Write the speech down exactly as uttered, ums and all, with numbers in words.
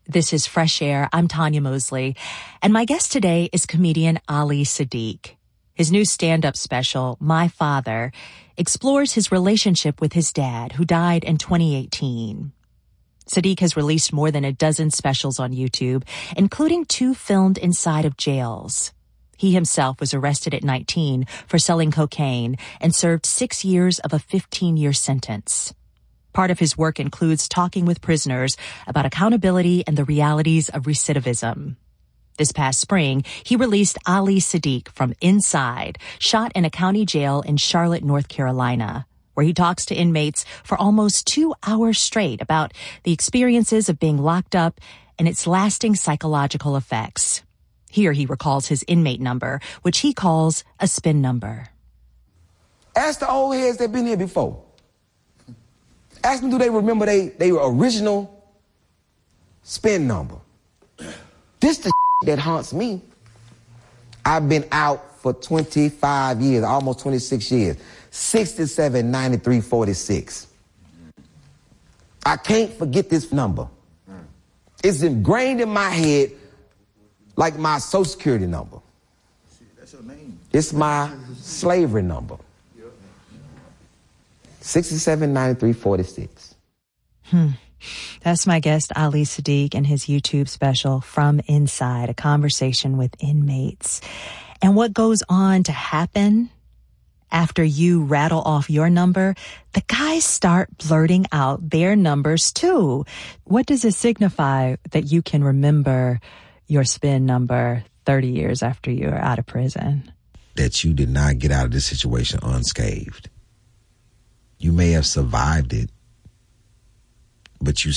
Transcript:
This is Fresh Air. I'm Tanya Mosley, and my guest today is comedian Ali Siddiq. His new stand-up special, My Father, explores his relationship with his dad, who died in twenty eighteen. Siddiq has released more than a dozen specials on YouTube, including two filmed inside of jails. He himself was arrested at nineteen for selling cocaine and served six years of a fifteen-year sentence. Part of his work includes talking with prisoners about accountability and the realities of recidivism. This past spring, he released Ali Siddiq from Inside, shot in a county jail in Charlotte, North Carolina, where he talks to inmates for almost two hours straight about the experiences of being locked up and its lasting psychological effects. Here he recalls his inmate number, which he calls a spin number. Ask the old heads that been here before. Ask them, do they remember they, they original spin number? This the that haunts me. I've been out for twenty-five years, almost twenty-six years. sixty-seven ninety-three forty-six. I can't forget this number. It's ingrained in my head like my Social Security number. That's your name. It's my slavery number. sixty-seven ninety-three forty-six. Hmm. That's my guest, Ali Siddiq, and his YouTube special, From Inside, a conversation with inmates. And what goes on to happen after you rattle off your number, the guys start blurting out their numbers too. What does it signify that you can remember your spin number thirty years after you're out of prison? That you did not get out of this situation unscathed. You may have survived it, but you